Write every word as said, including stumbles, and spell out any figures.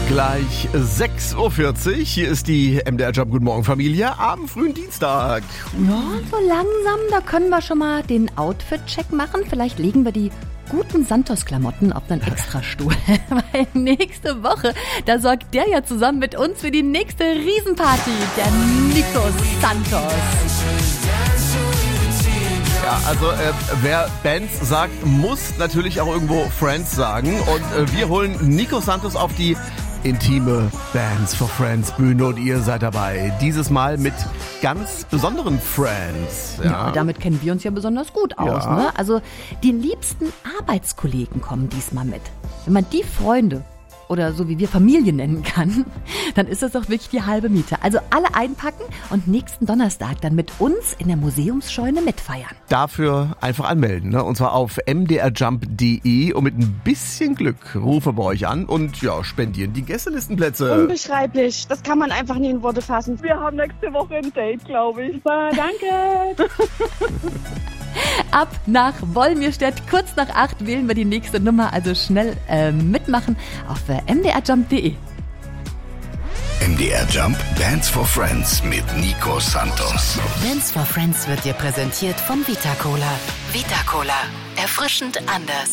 Gleich sechs Uhr vierzig. Hier ist die M D R Jump Guten Morgen Familie am frühen Dienstag. Ja, so langsam, da können wir schon mal den Outfit-Check machen. Vielleicht legen wir die guten Santos-Klamotten auf einen Extrastuhl. Weil nächste Woche, da sorgt der ja zusammen mit uns für die nächste Riesenparty. Der Nico Santos. Ja, also äh, wer Bands sagt, muss natürlich auch irgendwo Friends sagen. Und äh, wir holen Nico Santos auf die intime Bands for Friends Bühne und ihr seid dabei. Dieses Mal mit ganz besonderen Friends. Ja, ja, damit kennen wir uns ja besonders gut aus. Ja. Ne? Also die liebsten Arbeitskollegen kommen diesmal mit. Wenn man die Freunde oder so wie wir Familie nennen kann, dann ist das doch wirklich die halbe Miete. Also alle einpacken und nächsten Donnerstag dann mit uns in der Museumsscheune mitfeiern. Dafür einfach anmelden, ne? Und zwar auf m d r jump punkt d e und mit ein bisschen Glück rufen wir euch an und ja, spendieren die Gästelistenplätze. Unbeschreiblich, das kann man einfach nie in Worte fassen. Wir haben nächste Woche ein Date, glaube ich. Super, danke. Ab nach Wolmirstedt, kurz nach acht wählen wir die nächste Nummer, also schnell äh, mitmachen auf äh, m d r jump punkt d e. M D R Jump Dance for Friends mit Nico Santos. Dance for Friends wird dir präsentiert von Vita Cola. Vita Cola. Erfrischend anders.